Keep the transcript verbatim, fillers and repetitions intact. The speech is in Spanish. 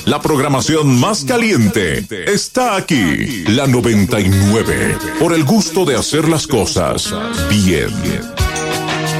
La programación más caliente está aquí. La noventa y nueve. Por el gusto de hacer las cosas bien.